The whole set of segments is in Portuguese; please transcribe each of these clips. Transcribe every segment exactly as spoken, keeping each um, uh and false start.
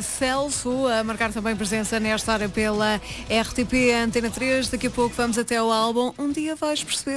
Celso, a marcar também presença nesta hora pela R T P Antena três. Daqui a pouco vamos até ao álbum Um Dia Vais Perceber.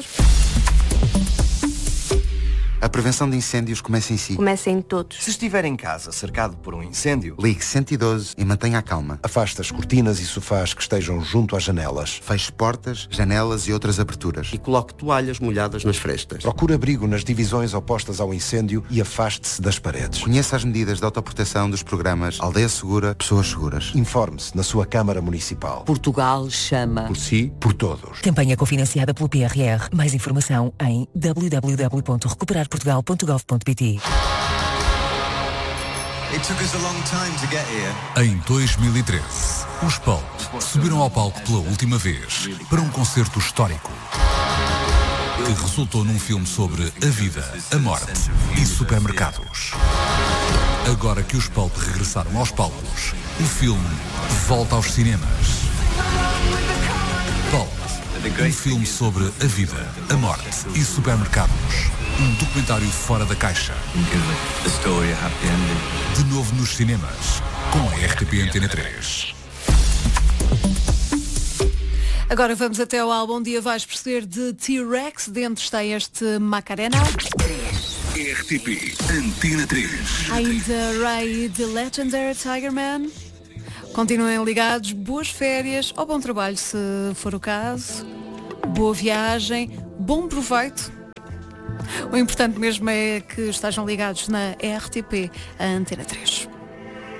A prevenção de incêndios começa em si. Começa em todos. Se estiver em casa cercado por um incêndio, ligue cento e doze e mantenha a calma. Afaste as cortinas e sofás que estejam junto às janelas. Feche portas, janelas e outras aberturas. E coloque toalhas molhadas nas frestas. Procure abrigo nas divisões opostas ao incêndio e afaste-se das paredes. Conheça as medidas de autoproteção dos programas Aldeia Segura, Pessoas Seguras. Informe-se na sua Câmara Municipal. Portugal chama. Por si, por todos. Campanha cofinanciada pelo P R R. Mais informação em w w w ponto recuperar portugal ponto gov ponto p t. Em dois mil e treze, os Pulp subiram ao palco pela última vez para um concerto histórico que resultou num filme sobre a vida, a morte e supermercados. Agora que os Pulp regressaram aos palcos, o filme volta aos cinemas. Pulp, um filme sobre a vida, a morte e supermercados. Um documentário fora da caixa. De novo nos cinemas, com a R T P Antena três. Agora vamos até ao álbum Um Dia Vais Perceber de T-Rex. Dentro está este Macarena. R T P Antena três. Ainda Ray de Legendary Tiger Man. Continuem ligados, boas férias ou bom trabalho se for o caso. Boa viagem, bom proveito. O importante mesmo é que estejam ligados na R T P Antena três.